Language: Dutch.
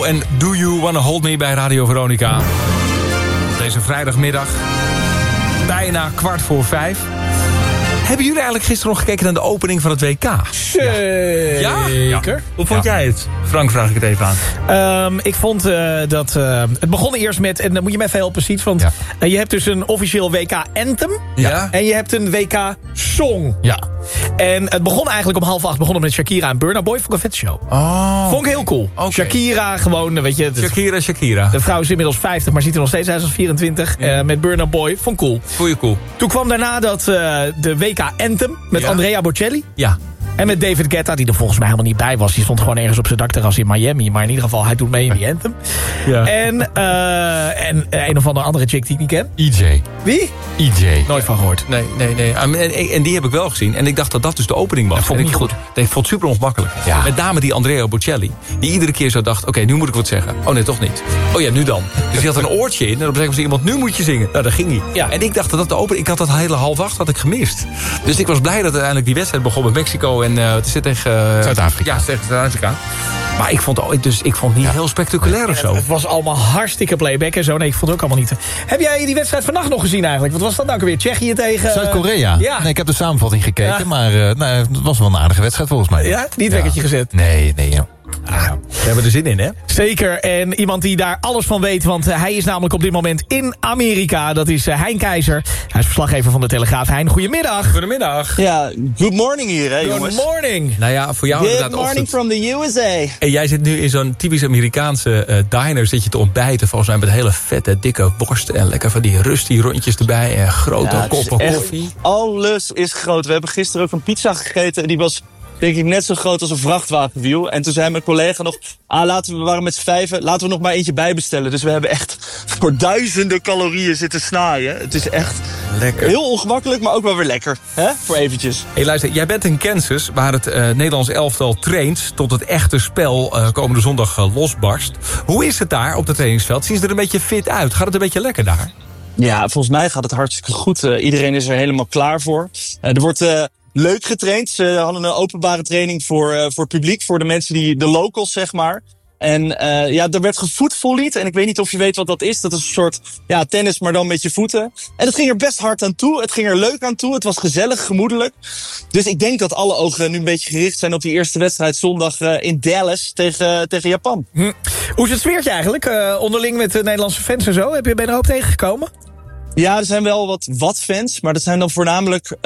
Adele en Do You Wanna Hold Me bij Radio Veronica. Deze vrijdagmiddag, bijna 4:15. Hebben jullie eigenlijk gisteren nog gekeken naar de opening van het WK? Zeker. Ja? Hoe vond jij het? Frank, vraag ik het even aan. Ik vond dat... het begon eerst met... En dan moet je me even helpen, Siets. Want je hebt dus een officieel WK-anthem. Ja. En je hebt een WK-song. Ja. En het begon eigenlijk om 7:30 begonnen met Shakira en Burna Boy. Vond ik een vet show. Oh. Vond ik heel cool. Okay. Shakira gewoon, weet je... Shakira. De vrouw is inmiddels 50, maar ziet er nog steeds uit als 24. Met Burna Boy. Vond ik cool. Vond je cool? Toen kwam daarna de WK-anthem met Andrea Bocelli. Ja. En met David Guetta, die er volgens mij helemaal niet bij was. Die stond gewoon ergens op zijn dakterras in Miami. Maar in ieder geval, hij doet mee in die anthem. Ja. En een of andere chick die ik niet ken. EJ. Wie? EJ. Nooit van gehoord. Nee. En die heb ik wel gezien. En ik dacht dat dus de opening was. Dat vond ik niet goed. Ik vond het super ongemakkelijk. Ja. Met name die Andrea Bocelli. Die iedere keer zo dacht, oké, nu moet ik wat zeggen. Oh nee, toch niet. Oh ja, nu dan. Dus die had een oortje in. En dan zei iemand, nu moet je zingen. Nou, dat ging niet. Ja. En ik dacht dat de opening... Ik had dat hele 7:30 had ik gemist. Dus ik was blij dat uiteindelijk die wedstrijd begon met Mexico. En het zit tegen... Zuid-Afrika. Ja, tegen Zuid-Afrika. Maar ik vond het niet heel spectaculair of zo. Het was allemaal hartstikke playback en zo. Nee, ik vond het ook allemaal niet. Heb jij die wedstrijd vannacht nog gezien eigenlijk? Wat was dat nou weer? Tsjechië tegen... Zuid-Korea. Ja. Nee, ik heb de samenvatting gekeken. Maar het was wel een aardige wedstrijd volgens mij. Ja? Niet wekkertje gezet? Nee. We hebben er zin in, hè? Zeker. En iemand die daar alles van weet. Want hij is namelijk op dit moment in Amerika. Dat is Hein Keizer. Hij is verslaggever van de Telegraaf. Hein, goedemiddag. Goedemiddag. Ja, good morning hier, hè, jongens. Good morning. Nou ja, voor jou Good inderdaad... morning from the USA. En jij zit nu in zo'n typisch Amerikaanse diner. Zit je te ontbijten, volgens mij met hele vette, dikke worst. En lekker van die rusty rondjes erbij. En grote koppen koffie. Alles is groot. We hebben gisteren ook een pizza gegeten. En die was, denk ik, net zo groot als een vrachtwagenwiel. En toen zei mijn collega nog... we waren met z'n 5, laten we nog maar eentje bijbestellen. Dus we hebben echt voor duizenden calorieën zitten snaaien. Het is echt lekker. Heel ongemakkelijk, maar ook wel weer lekker. Hè? Voor eventjes. Hey, luister, jij bent in Kansas, waar het Nederlands elftal traint... tot het echte spel komende zondag losbarst. Hoe is het daar op het trainingsveld? Zien ze er een beetje fit uit? Gaat het een beetje lekker daar? Ja, volgens mij gaat het hartstikke goed. Iedereen is er helemaal klaar voor. Er wordt... leuk getraind. Ze hadden een openbare training voor publiek. Voor de mensen de locals, zeg maar. En er werd gevoetvollied. En ik weet niet of je weet wat dat is. Dat is een soort tennis, maar dan met je voeten. En het ging er best hard aan toe. Het ging er leuk aan toe. Het was gezellig, gemoedelijk. Dus ik denk dat alle ogen nu een beetje gericht zijn op die eerste wedstrijd zondag in Dallas tegen Japan. Hoe is het sfeertje eigenlijk? Onderling met de Nederlandse fans en zo. Ben je er een hoop tegengekomen? Ja, er zijn wel wat fans. Maar dat zijn dan voornamelijk